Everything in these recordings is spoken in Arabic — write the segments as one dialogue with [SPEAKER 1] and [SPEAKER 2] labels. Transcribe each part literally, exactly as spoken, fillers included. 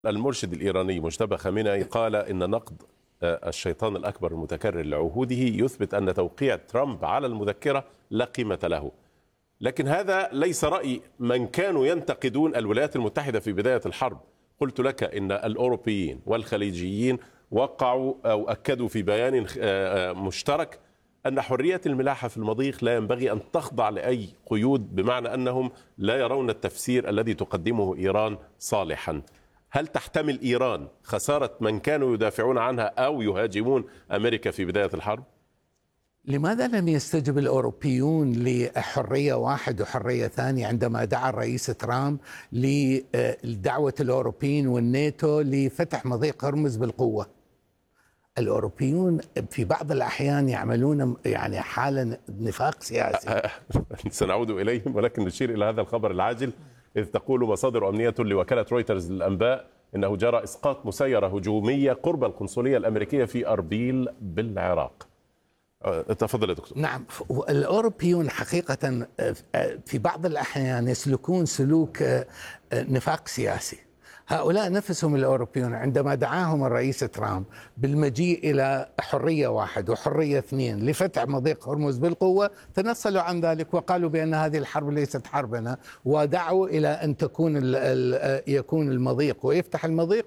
[SPEAKER 1] المرشد الإيراني مجتبى خامنئي قال إن نقد الشيطان الأكبر المتكرر لعهوده يثبت أن توقيع ترامب على المذكرة لا قيمة له. لكن هذا ليس رأي من كانوا ينتقدون الولايات المتحدة في بداية الحرب. قلت لك إن الأوروبيين والخليجيين وقعوا أو أكدوا في بيان مشترك أن حرية الملاحة في المضيق لا ينبغي أن تخضع لأي قيود، بمعنى أنهم لا يرون التفسير الذي تقدمه إيران صالحا. هل تحتمل إيران خسارة من كانوا يدافعون عنها أو يهاجمون أمريكا في بداية الحرب؟
[SPEAKER 2] لماذا لم يستجب الأوروبيون لحرية واحد وحرية ثانية عندما دعا الرئيس ترامب لدعوة الأوروبيين والناتو لفتح مضيق هرمز بالقوة؟ الأوروبيون في بعض الأحيان يعملون يعني حالة نفاق سياسي.
[SPEAKER 1] سنعود إليهم، ولكن نشير إلى هذا الخبر العاجل، إذ تقول مصادر أمنية لوكالة رويترز للأنباء إنه جرى إسقاط مسيرة هجومية قرب القنصلية الأمريكية في أربيل بالعراق. تفضل يا دكتور.
[SPEAKER 2] نعم، الأوروبيون حقيقة في بعض الأحيان يسلكون سلوك نفاق سياسي. هؤلاء نفسهم الأوروبيون عندما دعاهم الرئيس ترامب بالمجيء إلى حرية واحد وحرية اثنين لفتح مضيق هرمز بالقوة، تنصلوا عن ذلك وقالوا بأن هذه الحرب ليست حربنا، ودعوا إلى أن تكون يكون المضيق ويفتح المضيق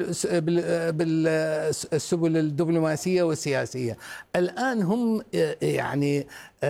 [SPEAKER 2] بالسبل الدبلوماسية والسياسية. الآن هم يعني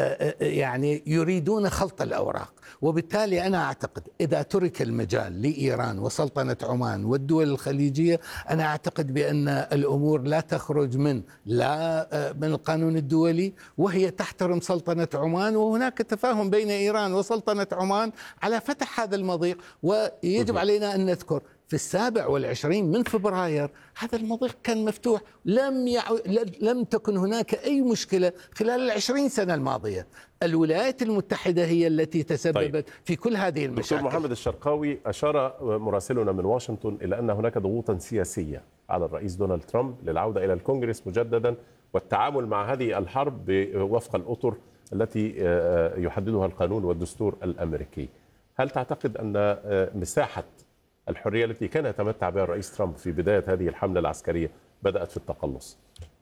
[SPEAKER 2] يعني يريدون خلط الأوراق، وبالتالي أنا أعتقد إذا ترك المجال لإيران وسلطنة عمان والدول الخليجية، أنا أعتقد بأن الأمور لا تخرج من لا من القانون الدولي، وهي تحترم سلطنة عمان، وهناك تفاهم بين إيران وسلطنة عمان على فتح هذا المضيق. ويجب علينا أن نذكر في السابع والعشرين من فبراير هذا المضيق كان مفتوح، لم يعو... لم تكن هناك أي مشكلة خلال العشرين سنة الماضية. الولايات المتحدة هي التي تسببت طيب. في كل هذه المشاكل.
[SPEAKER 1] دكتور محمد الشرقاوي، أشار مراسلنا من واشنطن إلى أن هناك ضغوطا سياسية على الرئيس دونالد ترامب للعودة إلى الكونغرس مجددا والتعامل مع هذه الحرب وفق الأطر التي يحددها القانون والدستور الأمريكي. هل تعتقد أن مساحة الحرية التي كان يتمتع بها الرئيس ترامب في بداية هذه الحملة العسكرية بدأت في التقلص؟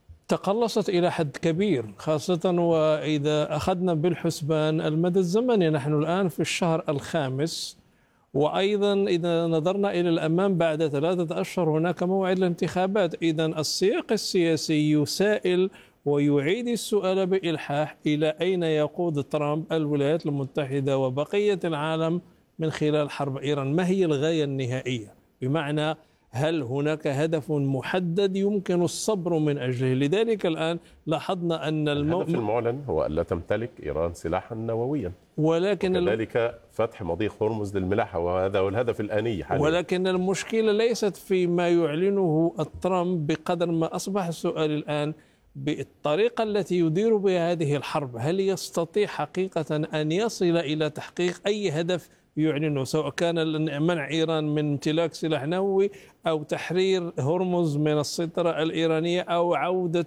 [SPEAKER 3] تقلصت إلى حد كبير، خاصة وإذا أخذنا بالحسبان المدى الزمني. نحن الآن في الشهر الخامس، وأيضا إذا نظرنا إلى الأمام بعد ثلاثة أشهر هناك موعد الانتخابات. إذا السياق السياسي يسائل ويعيد السؤال بإلحاح إلى أين يقود ترامب الولايات المتحدة وبقية العالم من خلال حرب إيران؟ ما هي الغاية النهائية؟ بمعنى هل هناك هدف محدد يمكن الصبر من أجله؟ لذلك الآن لاحظنا أن المو...
[SPEAKER 1] الهدف المعلن هو ألا تمتلك إيران سلاحا نوويا،
[SPEAKER 3] ولكن
[SPEAKER 1] وكذلك فتح مضيق هرمز للملاحة، وهذا هو الهدف الآني حاليا.
[SPEAKER 3] ولكن المشكلة ليست فيما يعلنه ترامب بقدر ما أصبح السؤال الآن بالطريقة التي يدير بها هذه الحرب. هل يستطيع حقيقة أن يصل إلى تحقيق أي هدف يعلنه، سواء كان منع إيران من امتلاك سلاح نووي أو تحرير هرمز من السيطرة الإيرانية أو عودة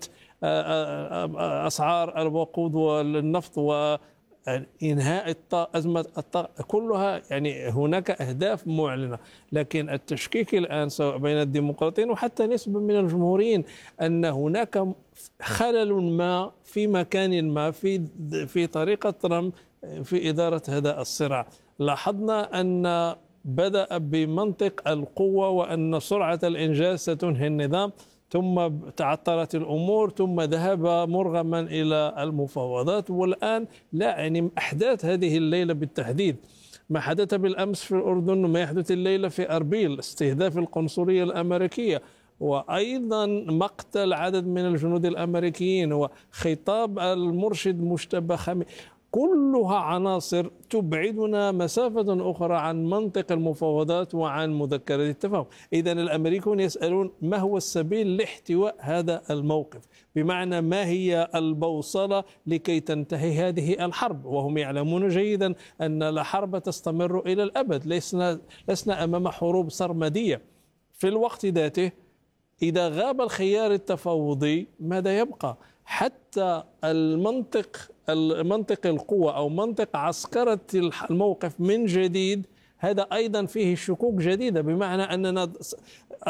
[SPEAKER 3] أسعار الوقود والنفط وإنهاء أزمة الطاقة؟ كلها يعني هناك أهداف معلنة، لكن التشكيك الآن سواء بين الديمقراطيين وحتى نسبة من الجمهوريين أن هناك خلل ما في مكان ما في في طريقة ترامب في إدارة هذا الصراع. لاحظنا أن بدأ بمنطق القوة وأن سرعة الإنجاز ستنهي النظام، ثم تعطلت الأمور، ثم ذهب مرغما إلى المفاوضات، والآن لا يعني أحداث هذه الليلة بالتحديد، ما حدث بالأمس في الأردن وما يحدث الليلة في أربيل، استهداف القنصلية الأمريكية، وأيضا مقتل عدد من الجنود الأمريكيين، وخطاب المرشد مجتبى خامنئي، كلها عناصر تبعدنا مسافة أخرى عن منطق المفاوضات وعن مذكرة التفاهم. إذن الأمريكون يسألون ما هو السبيل لاحتواء هذا الموقف، بمعنى ما هي البوصلة لكي تنتهي هذه الحرب، وهم يعلمون جيدا أن لا حرب تستمر إلى الأبد. لسنا, لسنا أمام حروب سرمدية. في الوقت ذاته إذا غاب الخيار التفاوضي ماذا يبقى؟ حتى المنطق المنطق القوة أو منطق عسكرة الموقف من جديد، هذا أيضا فيه شكوك جديدة، بمعنى أننا